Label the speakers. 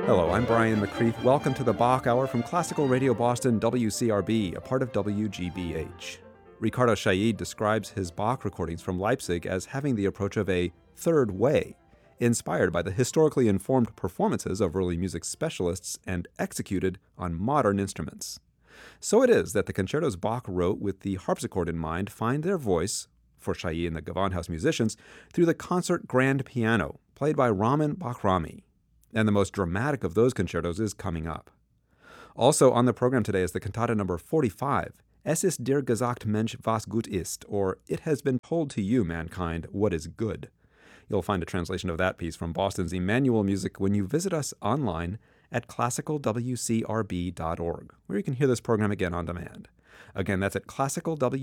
Speaker 1: Hello, I'm Brian McCreath. Welcome to the Bach Hour from Classical Radio Boston, WCRB, a part of WGBH. Ricardo Chailly describes his Bach recordings from Leipzig as having the approach of a third way, inspired by the historically informed performances of early music specialists and executed on modern instruments. So it is that the concertos Bach wrote with the harpsichord in mind find their voice, for Chailly and the Gewandhaus musicians, through the concert grand piano, played by Ramin Bahrami. And the most dramatic of those concertos is coming up. Also on the program today is the cantata number 45, Es ist dir gesagt, Mensch, was gut ist, or It has been told to you, mankind, what is good. You'll find a translation of that piece from Boston's Emmanuel Music when you visit us online at classicalwcrb.org, where you can hear this program again on demand. Again, that's at classicalwcrb.org.